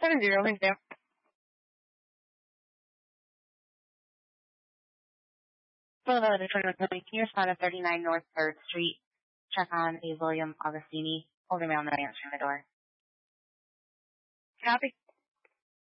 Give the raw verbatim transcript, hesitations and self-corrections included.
seven zero, thank you. Boulevard of Detroit, North, can you respond to thirty-nine North third Street? Check on a William Augustini. Older male not answering the door. Copy.